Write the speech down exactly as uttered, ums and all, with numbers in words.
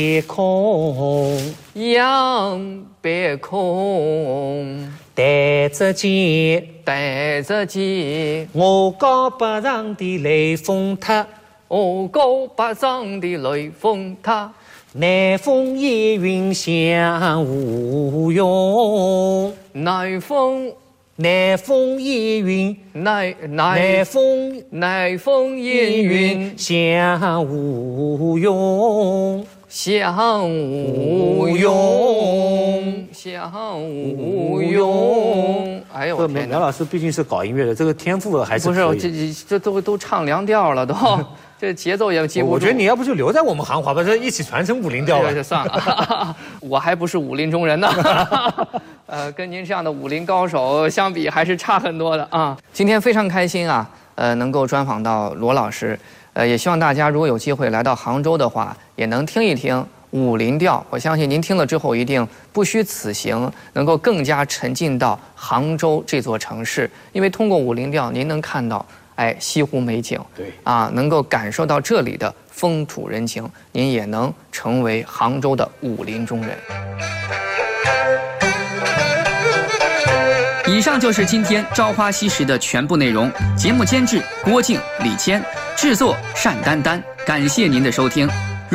别空， 仰别空， 对着肩， 对着肩， 我高八上的雷峰塔， 我高八上的雷峰塔， 南风夜云响无用， 南风南风夜云， 南南南风南风烟云响无用。 响无用，响无用。哎呦， 这我天哪！ 苗老师毕竟是搞音乐的，这个天赋还是不是， 可以这这这都都唱凉调了，都这节奏也记不住。 我觉得你要不就留在我们行话吧，这一起传承武林调吧。 哎就算了，我还不是武林中人呢。呃，跟您这样的武林高手相比，还是差很多的啊。今天非常开心啊，呃，能够专访到罗老师。呃，也希望大家如果有机会来到杭州的话，也能听一听武林调。我相信您听了之后，一定不虚此行，能够更加沉浸到杭州这座城市。因为通过武林调，您能看到，哎，西湖美景， 对啊，能够感受到这里的风土人情，您也能成为杭州的武林中人。 以上就是今天《朝花夕拾》的全部内容。节目监制郭靖、李谦，制作单丹丹。感谢您的收听。